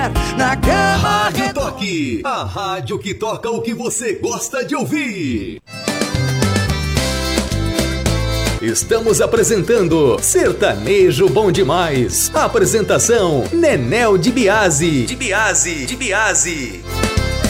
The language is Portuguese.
Na cama. Rádio Toque, a rádio que toca o que você gosta de ouvir. Estamos apresentando Sertanejo Bom Demais. Apresentação Nenel de Biasi.